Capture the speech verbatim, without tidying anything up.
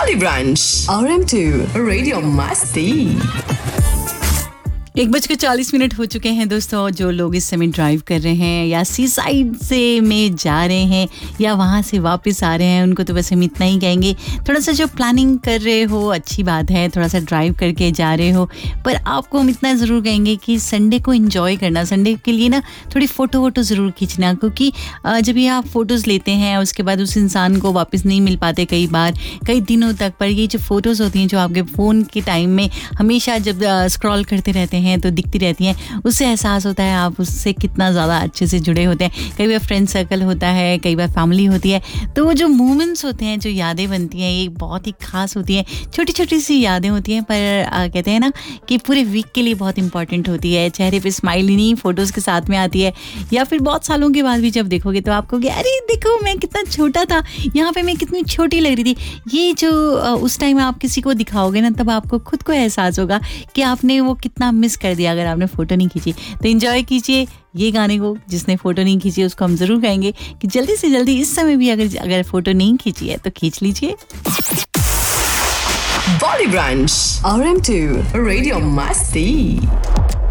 Body Brunch R M two Radio Masti। एक बजकर चालीस मिनट हो चुके हैं दोस्तों। जो लोग इस समय ड्राइव कर रहे हैं या सी साइड से में जा रहे हैं या वहाँ से वापस आ रहे हैं, उनको तो बस हम इतना ही कहेंगे, थोड़ा सा जो प्लानिंग कर रहे हो अच्छी बात है, थोड़ा सा ड्राइव करके जा रहे हो, पर आपको हम इतना ज़रूर कहेंगे कि संडे को एंजॉय करना, संडे के लिए ना थोड़ी फ़ोटो वोटो ज़रूर खींचना, क्योंकि जब ये आप फ़ोटोज़ लेते हैं उसके बाद उस इंसान को वापस नहीं मिल पाते कई बार, कई दिनों तक। पर ये जो फ़ोटोज़ होती हैं जो आपके फ़ोन के टाइम में हमेशा जब स्क्रॉल करते रहते हैं तो दिखती रहती हैं, उससे एहसास होता है आप उससे कितना ज़्यादा अच्छे से जुड़े होते हैं। कई बार फ्रेंड सर्कल होता है, कई बार फैमिली होती है, तो वो जो मोमेंट्स होते हैं, जो यादें बनती हैं, ये बहुत ही खास होती हैं। छोटी छोटी सी यादें होती हैं, पर आ, कहते हैं ना कि पूरे वीक के लिए बहुत इंपॉर्टेंट होती है। चेहरे पे स्माइल ही नहीं फ़ोटोज़ के साथ में आती है, या फिर बहुत सालों के बाद भी जब देखोगे तो आपको कि अरे देखो मैं कितना छोटा था, यहाँ पे मैं कितनी छोटी लग रही थी। ये जो उस टाइम आप किसी को दिखाओगे ना, तब आपको खुद को एहसास होगा कि आपने वो कितना मिस कर दिया अगर आपने फ़ोटो नहीं खींची। तो एंजॉय कीजिए ये गाने को। जिसने फ़ोटो नहीं खींची उसको हम ज़रूर कहेंगे कि जल्दी से जल्दी इस समय भी अगर अगर फ़ोटो नहीं खींची है तो खींच लीजिए। Body Brunch R M two Radio Masti।